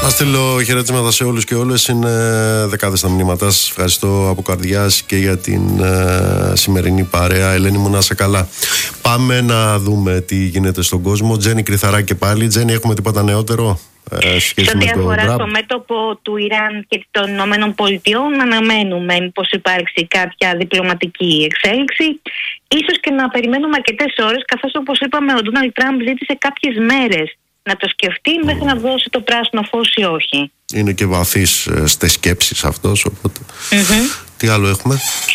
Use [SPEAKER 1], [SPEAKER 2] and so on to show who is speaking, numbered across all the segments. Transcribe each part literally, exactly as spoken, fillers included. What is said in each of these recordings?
[SPEAKER 1] Να στείλω χαιρετίσματα σε όλους και όλες. Είναι δεκάδες τα μηνύματα. Σας ευχαριστώ από καρδιάς και για την uh, σημερινή παρέα. Ελένη μου, να είσαι καλά. Πάμε να δούμε τι γίνεται στον κόσμο. Τζέννη Κρυθαράκη και πάλι. Τζέννη, έχουμε τίποτα νεότερο?
[SPEAKER 2] Ε, σε ό,τι αφορά το, το μέτωπο του Ιράν και των Ηνωμένων Πολιτειών, αναμένουμε μήπως υπάρξει κάποια διπλωματική εξέλιξη. Ίσως και να περιμένουμε αρκετές ώρες, καθώς όπως είπαμε ο Ντόναλντ Τραμπ ζήτησε κάποιες μέρες να το σκεφτεί μέχρι να δώσει το πράσινο φως ή όχι.
[SPEAKER 1] Είναι και βαθύς ε, στις σκέψεις αυτός, οπότε mm-hmm. Τι άλλο έχουμε?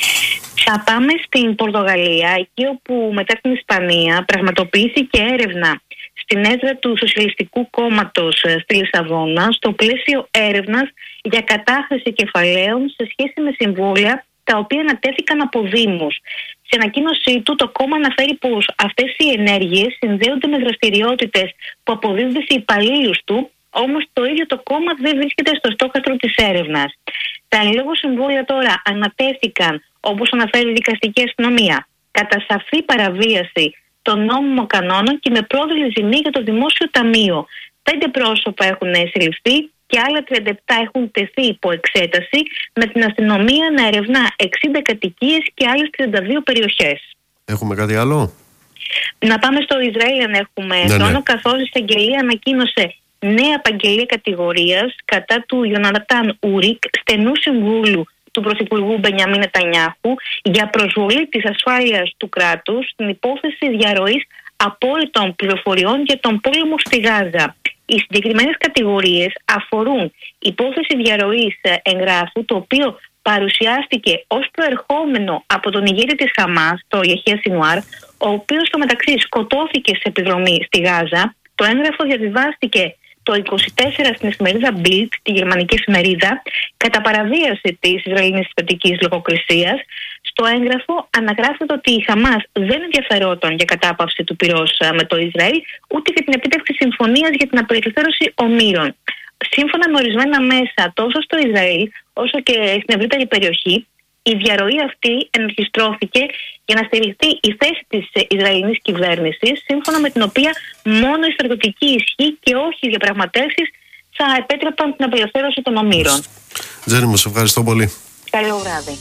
[SPEAKER 2] Θα πάμε στην Πορτογαλία, εκεί όπου μετά την Ισπανία πραγματοποιήθηκε έρευνα στην έδρα του Σοσιαλιστικού Κόμματος στη Λισαβόνα, στο πλαίσιο έρευνας για κατάχρηση κεφαλαίων σε σχέση με συμβόλαια τα οποία ανατέθηκαν από δήμους. Σε ανακοίνωσή του, το κόμμα αναφέρει πως αυτές οι ενέργειες συνδέονται με δραστηριότητες που αποδίδονται σε υπαλλήλους του, όμως το ίδιο το κόμμα δεν βρίσκεται στο στόχαστρο της έρευνας. Τα εν λόγω συμβόλαια τώρα ανατέθηκαν, όπως αναφέρει η δικαστική αστυνομία, κατά σαφή παραβίαση των νόμιμων κανόνων και με πρόδειλη ζημία για το δημόσιο ταμείο. Πέντε πρόσωπα έχουν συλληφθεί και άλλα τριάντα επτά έχουν τεθεί υπό εξέταση, με την αστυνομία να ερευνά εξήντα κατοικίες και άλλες τριάντα δύο περιοχές.
[SPEAKER 1] Έχουμε κάτι άλλο?
[SPEAKER 2] Να πάμε στο Ισραήλ αν έχουμε
[SPEAKER 1] ναι,
[SPEAKER 2] χρόνο,
[SPEAKER 1] ναι.
[SPEAKER 2] καθώς η εισαγγελία ανακοίνωσε νέα απαγγελία κατηγορίας κατά του Ιωνατάν Ούρικ, στενού συμβούλου του Πρωθυπουργού Μπενιαμίν Νετανιάχου, για προσβολή της ασφάλειας του κράτους στην υπόθεση διαρροής απόρριτων πληροφοριών για τον πόλεμο στη Γάζα. Οι συγκεκριμένες κατηγορίες αφορούν υπόθεση διαρροής εγγράφου, το οποίο παρουσιάστηκε ως προερχόμενο από τον ηγέτη της Χαμάς, το Ιεχεία Σινουάρ, ο οποίος στο μεταξύ σκοτώθηκε σε επιδρομή στη Γάζα. Το έγγραφο διαβιβάστηκε το είκοσι τέσσερα στην εφημερίδα Bild, τη γερμανική εφημερίδα, κατά παραβίαση της Ισραηλινής κρατικής λογοκρισίας. Στο έγγραφο αναγράφεται ότι η Χαμάς δεν ενδιαφερόταν για κατάπαυση του πυρός με το Ισραήλ, ούτε για την επίτευξη συμφωνίας για την απελευθέρωση ομήρων. Σύμφωνα με ορισμένα μέσα, τόσο στο Ισραήλ όσο και στην ευρύτερη περιοχή, η διαρροή αυτή ενορχιστρώθηκε για να στηριχθεί η θέση της Ισραηλινής κυβέρνησης, σύμφωνα με την οποία μόνο η στρατιωτική ισχύ και όχι οι διαπραγματεύσεις θα επέτρεπαν την απελευθέρωση των ομήρων.
[SPEAKER 1] Τζέννη μου, σε ευχαριστώ πολύ.
[SPEAKER 2] Καλό βράδυ.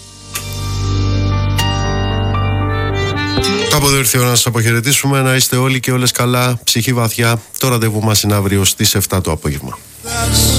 [SPEAKER 1] Κάποτε ήρθε η ώρα να σας αποχαιρετήσουμε. Να είστε όλοι και όλες καλά, ψυχή βαθιά. Το ραντεβού μας είναι αύριο στις επτά το απόγευμα.